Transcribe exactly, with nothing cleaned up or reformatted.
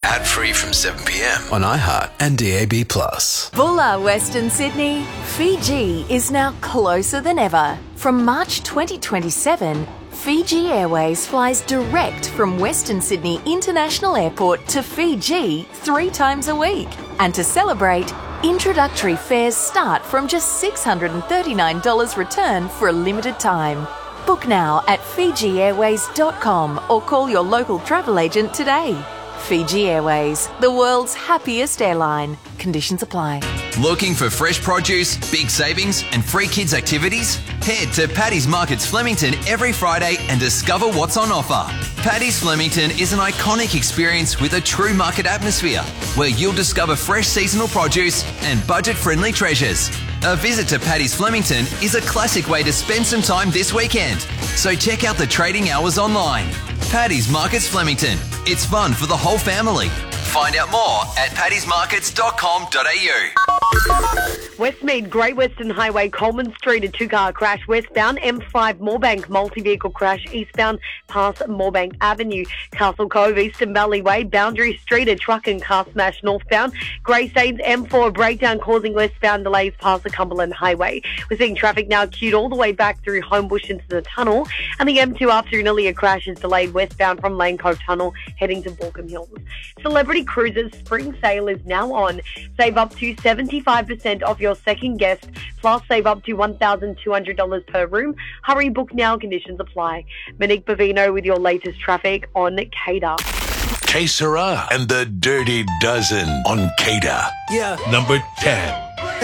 ad-free from seven p.m. on iHeart and D A B plus. Bulla, Western Sydney. Fiji is now closer than ever. From March twenty twenty-seven, Fiji Airways flies direct from Western Sydney International Airport to Fiji three times a week. And to celebrate, introductory fares start from just six hundred thirty-nine dollars return for a limited time. Book now at fiji airways dot com or call your local travel agent today. Fiji Airways, the world's happiest airline. Conditions apply. Looking for fresh produce, big savings and free kids activities? Head to Paddy's Markets Flemington every Friday and discover what's on offer. Paddy's Flemington is an iconic experience with a true market atmosphere where you'll discover fresh seasonal produce and budget-friendly treasures. A visit to Paddy's Flemington is a classic way to spend some time this weekend, so check out the trading hours online. Paddy's Markets Flemington. It's fun for the whole family. Find out more at paddys markets dot com dot a u. Westmead, Great Western Highway, Coleman Street, a two-car crash westbound. M five, Moorebank, multi-vehicle crash eastbound past Moorebank Avenue. Castle Cove, Eastern Valley Way, Boundary Street, a truck and car smash northbound. Greystanes, M four, breakdown causing westbound delays past the Cumberland Highway. We're seeing traffic now queued all the way back through Homebush into the tunnel. And the M two after an earlier crash is delayed westbound from Lane Cove Tunnel heading to Borkham Hills. Celebrity Cruises spring sale is now on. Save up to seventy-five percent off your second guest, plus save up to one thousand two hundred dollars per room. Hurry, book now, conditions apply. Monique Bavino with your latest traffic on Cater. Que Sera and the Dirty Dozen on Cater. Yeah. Number ten.